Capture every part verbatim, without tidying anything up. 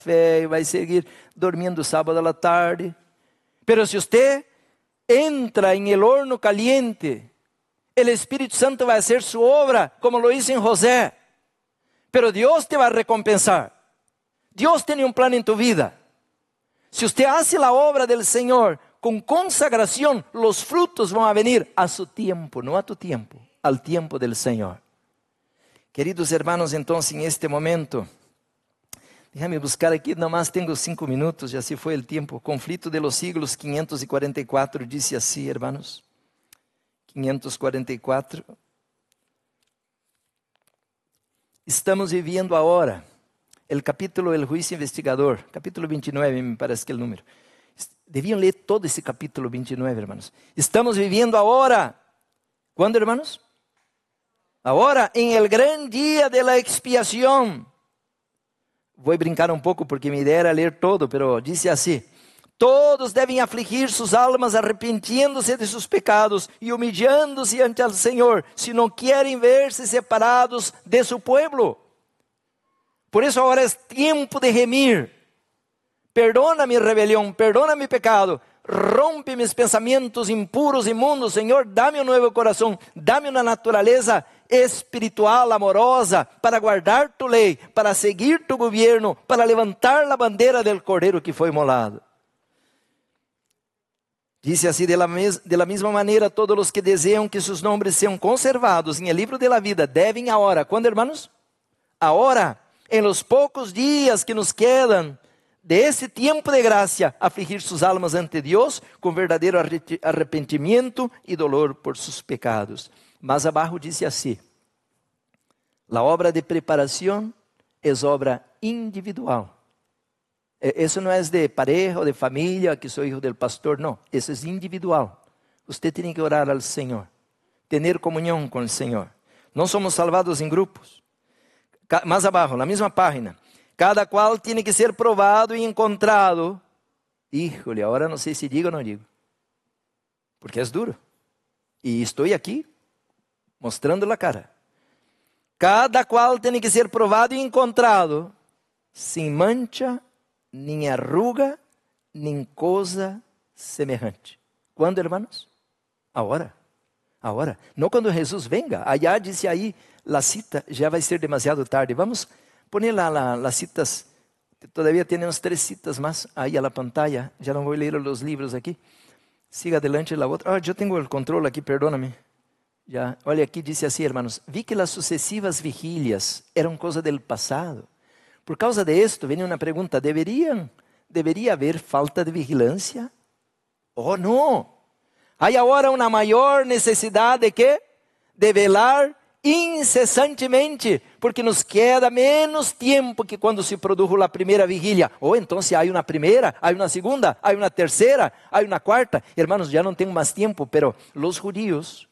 fé, vai seguir dormindo sábado à tarde. Pero se você entra em el horno caliente, el Espírito Santo vai fazer sua obra, como lo hizo em José. Pero Deus te vai recompensar. Deus tem um plano em tu vida. Se você hace a obra del Senhor com consagração, os frutos vão a venir a su tempo, não a tu tempo, al tempo del Senhor. Queridos hermanos, então, em este momento, déjame buscar aqui, nomás tenho cinco minutos, já se foi o tempo. Conflito de los siglos quinhentos e quarenta e quatro, dice assim, hermanos. quinhentos e quarenta e quatro. Estamos vivendo agora, o capítulo El Juicio Investigador, capítulo vinte e nove, me parece que é o número. Deviam ler todo esse capítulo vinte e nove, hermanos. Estamos vivendo agora, quando, hermanos? Agora, em el gran dia de la expiação. Vou brincar um pouco porque minha ideia era ler todo, pero disse assim: todos devem afligir suas almas, arrependendo-se de seus pecados e humilhando-se ante o Senhor, se não querem ver-se separados de seu povo. Por isso agora é tempo de remir. Perdona minha rebelião, perdona meu pecado, rompe meus pensamentos impuros e imundos, Senhor, dá-me um novo coração, dá-me uma natureza espiritual, amorosa, para guardar tu lei, para seguir tu governo, para levantar a bandeira del Cordeiro que foi imolado. Disse assim, de la, mes, de la mesma maneira, todos os que desejam que seus nomes sejam conservados em el livro de la vida, devem agora, quando, hermanos? Agora, em los poucos dias que nos quedam, de esse tempo de graça, afligir suas almas ante Deus, com verdadeiro arrependimento e dolor por seus pecados. Mas abaixo diz assim: a obra de preparação é obra individual. Isso não é de pareja ou de família, que sou filho do pastor, não. Isso é individual. Você tem que orar ao Senhor, ter comunhão com o Senhor. Não somos salvados em grupos. Mais abaixo, na mesma página. Cada qual tem que ser provado e encontrado. Híjole, agora não sei se digo ou não digo. Porque é duro. E estou aqui mostrando a cara. Cada qual tem que ser provado e encontrado, sem mancha, nem arruga, nem coisa semelhante. Quando, hermanos? Agora. Agora. Não quando Jesus venga. Allá disse aí, a cita, já vai ser demasiado tarde. Vamos poner lá as citas. Todavía temos três citas mais aí na pantalla. Já não vou ler os livros aqui. Siga adelante a outra. Ah, eu tenho o controle aqui, perdóname. Já, olha aqui, disse assim, hermanos, vi que as sucessivas vigílias eram coisa do passado. Por causa de esto, vem uma pergunta, ¿deberían, deveria haver falta de vigilância? Oh, não! Há agora uma maior necessidade de quê? De velar incessantemente, porque nos queda menos tempo que quando se produjo a primeira vigília. Ou então há uma primeira, há uma segunda, há uma terceira, há uma quarta. Hermanos, já não tenho mais tempo, pero os judíos,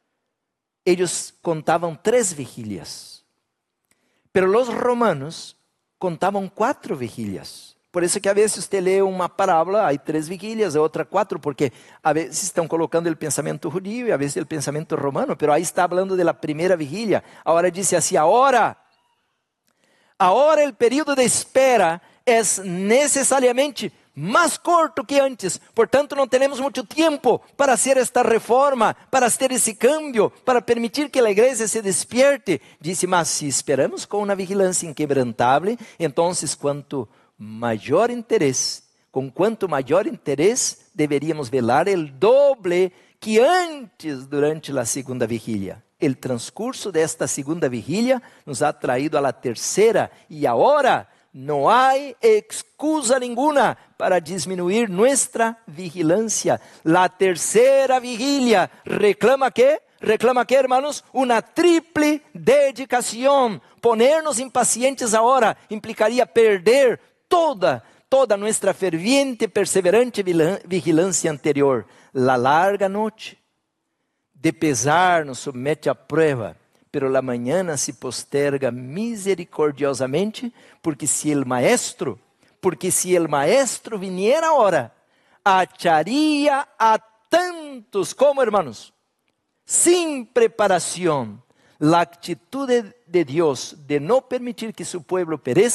eles contavam três vigílias. Pero os romanos contavam quatro vigílias. Por isso que a vezes você lê uma parábola, há três vigílias, a outra quatro, porque a vezes estão colocando o pensamento judío e a vezes o pensamento romano, pero aí está falando da primeira vigília. Agora diz assim, agora, agora o período de espera é necessariamente mais curto que antes, portanto não temos muito tempo para fazer esta reforma, para ter esse cambio, para permitir que a igreja se despierte. Disse, mas se esperamos com uma vigilância inquebrantável, então quanto maior interesse, com quanto maior interesse, deveríamos velar o doble que antes durante a segunda vigília. O transcurso desta segunda vigília nos ha traído a la terceira e agora não há excusa nenhuma para diminuir nossa vigilância. La terceira vigília reclama que, reclama que, hermanos, uma triple dedicação. Ponernos impacientes agora implicaria perder toda, toda nossa ferviente e perseverante vigilância anterior. La larga noite de pesar nos submete a prueba, pero la mañana se posterga misericordiosamente, porque se el maestro, porque se el maestro viniera ahora, acharia a tantos como, hermanos, sin preparación, la actitud de Dios de no permitir que su pueblo perezca,